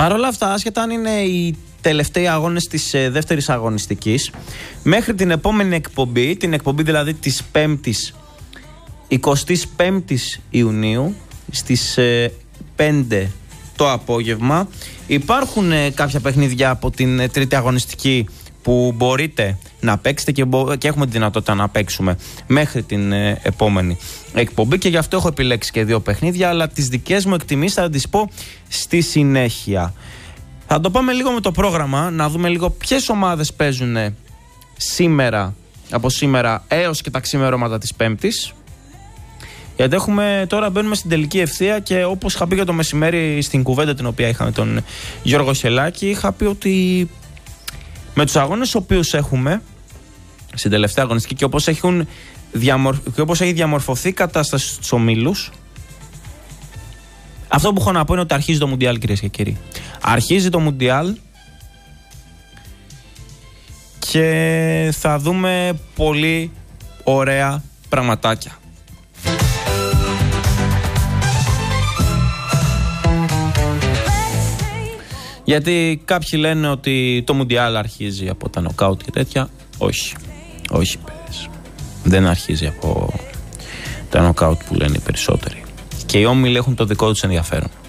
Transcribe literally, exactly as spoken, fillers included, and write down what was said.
Παρ' όλα αυτά, άσχετα αν είναι οι τελευταίοι αγώνες της ε, δεύτερης αγωνιστικής, μέχρι την επόμενη εκπομπή, την εκπομπή δηλαδή της πέμπτης, εικοστής πέμπτης Ιουνίου, στις ε, πέντε το απόγευμα, υπάρχουν ε, κάποια παιχνίδια από την ε, τρίτη αγωνιστική που μπορείτε να παίξετε και, μπο- και έχουμε τη δυνατότητα να παίξουμε μέχρι την ε, επόμενη εκπομπή, και γι' αυτό έχω επιλέξει και δύο παιχνίδια, αλλά τις δικές μου εκτιμήσεις θα τις πω στη συνέχεια. Θα το πάμε λίγο με το πρόγραμμα, να δούμε λίγο ποιες ομάδες παίζουν σήμερα, από σήμερα έως και τα ξημερώματα της Πέμπτης. Γιατί έχουμε, τώρα μπαίνουμε στην τελική ευθεία, και όπως είχα πει για το μεσημέρι στην κουβέντα την οποία είχαμε τον Γιώργο Χελάκη, είχα πει ότι με τους αγώνες τους οποίους έχουμε στην τελευταία αγωνιστική και όπως, έχουν διαμορ... και όπως έχει διαμορφωθεί η κατάσταση στους ομίλους, αυτό που έχω να πω είναι ότι αρχίζει το Μουντιάλ, κυρίες και κύριοι. Αρχίζει το Μουντιάλ και θα δούμε πολύ ωραία πραγματάκια. Γιατί κάποιοι λένε ότι το Μουντιάλ αρχίζει από τα νοκάουτ και τέτοια. Όχι. Όχι, παιδες. Δεν αρχίζει από τα νοκάουτ που λένε οι περισσότεροι. Και οι όμιλοι έχουν το δικό τους ενδιαφέρον.